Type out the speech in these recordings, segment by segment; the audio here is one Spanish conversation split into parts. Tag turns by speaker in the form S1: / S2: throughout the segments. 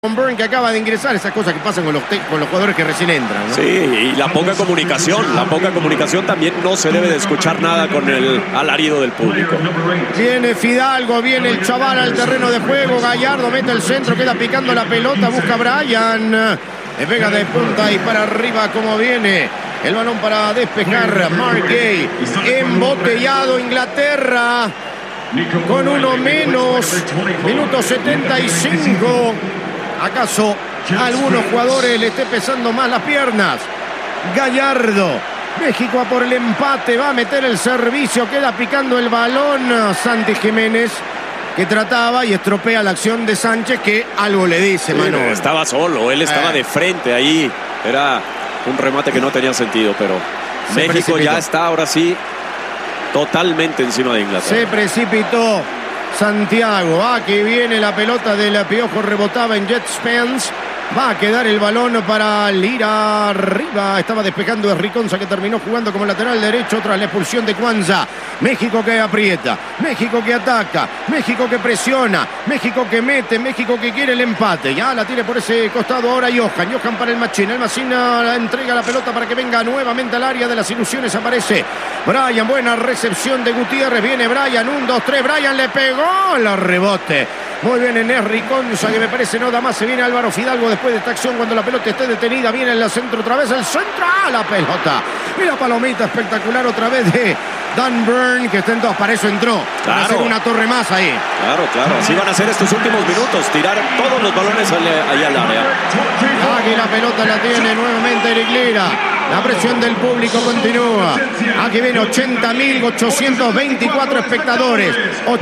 S1: Burn, que acaba de ingresar, esas cosas que pasan con los jugadores que recién entran, ¿no?
S2: Sí, y la poca comunicación también, no se debe de escuchar nada con el alarido del público.
S1: Viene Fidalgo, viene el chaval al terreno de juego, Gallardo mete el centro, queda picando la pelota, busca a Bryan, le pega de punta y para arriba como viene. El balón para despejar, Mark Gay, embotellado Inglaterra, con uno menos, minuto 75. ¿Acaso a algunos jugadores le esté pesando más las piernas? Gallardo, México a por el empate, va a meter el servicio, queda picando el balón Santi Jiménez, que trataba y estropea la acción de Sánchez, que algo le dice, mano.
S2: Estaba solo, él estaba de frente ahí, era un remate que no tenía sentido, pero México ya está ahora sí totalmente encima de Inglaterra.
S1: Se precipitó Santiago. Aquí viene la pelota del Piojo, rebotaba en Jet Spence. Va a quedar el balón para Lira arriba. Estaba despejando a Riconza, que terminó jugando como lateral derecho tras la expulsión de Cuanza. México que aprieta, México que ataca, México que presiona, México que mete, México que quiere el empate. Ya la tiene por ese costado ahora Johan para el Machín. El Machín entrega la pelota para que venga nuevamente al área de las ilusiones. Aparece Bryan, buena recepción de Gutiérrez. Viene Bryan, 1, 2, 3. Bryan le pegó el rebote. Muy bien en Riconza, que me parece no da más. Se viene Álvaro Fidalgo después de esta acción cuando la pelota esté detenida. Viene el centro otra vez, el centro a la pelota. Y la palomita espectacular otra vez de Dan Burn, que está en dos. Para eso entró. Claro. Para hacer una torre más ahí.
S2: Claro. Así van a ser estos últimos minutos. Tirar todos los balones allá al área.
S1: Aquí la pelota la tiene nuevamente Eric Lira. La presión del público continúa. Aquí viene 80.824 espectadores.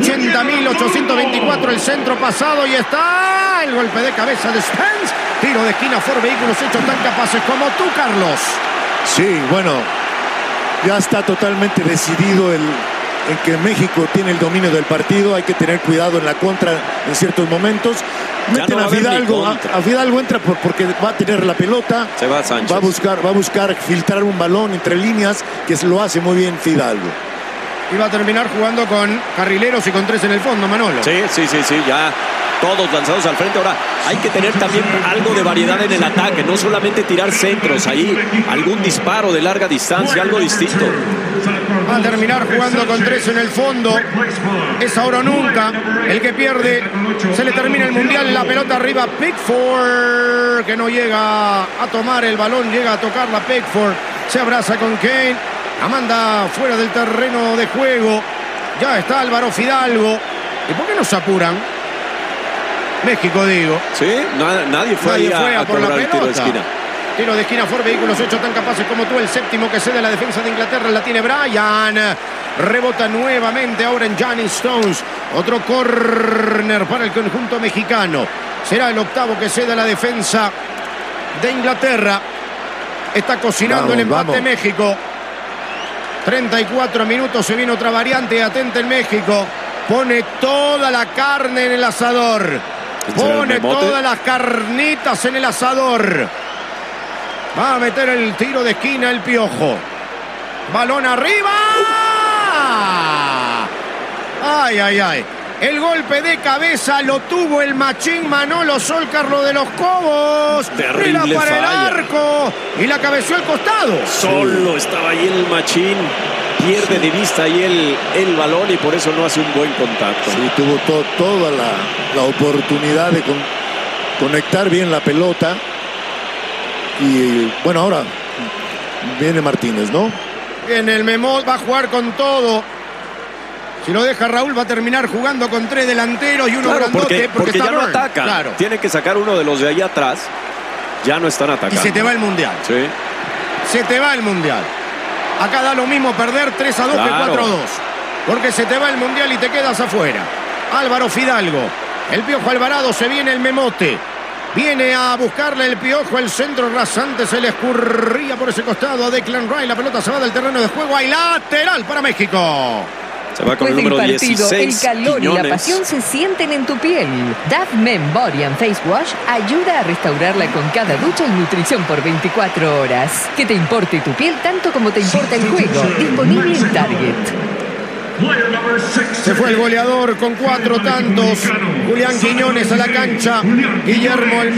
S1: 80.824 el centro pasado y está el golpe de cabeza de Spence. Tiro de esquina, Ford Vehículos hechos tan capaces como tú, Carlos.
S3: Sí, bueno, ya está totalmente decidido en que México tiene el dominio del partido. Hay que tener cuidado en la contra en ciertos momentos. Meten a Fidalgo. A Fidalgo entra porque va a tener la pelota.
S2: Se va Sánchez.
S3: Va a buscar filtrar un balón entre líneas, que lo hace muy bien Fidalgo.
S1: Y va a terminar jugando con carrileros y con 3 en el fondo, Manolo.
S2: Sí, ya todos lanzados al frente. Ahora hay que tener también algo de variedad en el ataque, no solamente tirar centros, ahí algún disparo de larga distancia, algo distinto.
S1: Va a terminar jugando con 3 en el fondo. Es ahora o nunca. El que pierde se le termina el mundial. La pelota arriba, Pickford, que no llega a tomar el balón, llega a tocarla Pickford. Se abraza con Kane. La manda fuera del terreno de juego. Ya está Álvaro Fidalgo. ¿Y por qué no se apuran? México, digo.
S2: Sí, nadie fue a por la pelota. El tiro de esquina.
S1: Tiro de esquina, Ford Vehículos hechos tan capaces como tú. El séptimo que cede la defensa de Inglaterra la tiene Bryan. Rebota nuevamente ahora en Johnny Stones. Otro córner para el conjunto mexicano. Será el octavo que cede la defensa de Inglaterra. Está cocinando el empate México. 34 minutos, se viene otra variante. Atenta en México. Pone toda la carne en el asador. Pone todas las carnitas en el asador. Va a meter el tiro de esquina el Piojo. Balón arriba. Ay. El golpe de cabeza lo tuvo el Machín Manolo Solcarlo de los Cobos.
S2: Terrible
S1: Mira para
S2: falla.
S1: el arco. Y la cabeció al costado.
S2: Solo estaba ahí el Machín. Pierde de vista ahí el balón y por eso no hace un buen contacto.
S3: Sí, tuvo toda la oportunidad de conectar bien la pelota. Y bueno, ahora viene Martínez, ¿no?
S1: Viene el Memot, va a jugar con todo. Si lo deja Raúl, va a terminar jugando con 3 delanteros y uno grandote.
S2: Porque
S1: está
S2: ya no atacan.
S1: Claro.
S2: Tiene que sacar uno de los de allá atrás. Ya no están atacando.
S1: Y se te va el Mundial.
S2: Sí.
S1: Se te va el Mundial. Acá da lo mismo perder 3-2 que 4-2. Porque se te va el Mundial y te quedas afuera. Álvaro Fidalgo. El Piojo Alvarado, se viene el Memote. Viene a buscarle el Piojo, el centro rasante se le escurría por ese costado a Declan Rice. La pelota se va del terreno de juego. Hay lateral para México.
S2: Se va con el número 16.
S4: El calor
S2: Quiñones.
S4: y la pasión se sienten en tu piel. Dove Men Body and Face Wash ayuda a restaurarla con cada ducha y nutrición por 24 horas. Que te importe tu piel tanto como te importa el juego. Disponible en Target.
S1: Se fue el goleador con 4 tantos. Julián Quiñones a la cancha. Guillermo